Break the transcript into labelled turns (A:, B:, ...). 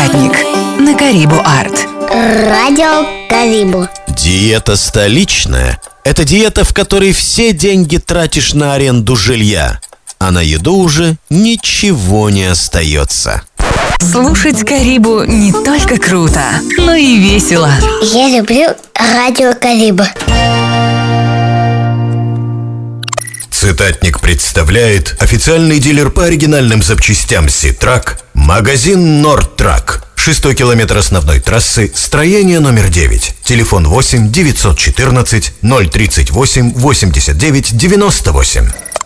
A: Цитатник на Карибу Арт.
B: Радио Карибу.
C: Диета столичная – это диета, в которой все деньги тратишь на аренду жилья, а на еду уже ничего не остается.
A: Слушать Карибу не только круто, но и весело.
B: Я люблю радио Карибу.
C: Цитатник представляет официальный дилер по оригинальным запчастям Ситрак, магазин Нордтрак. 6-й километр основной трассы, строение номер 9. Телефон 8 914 038 89 98.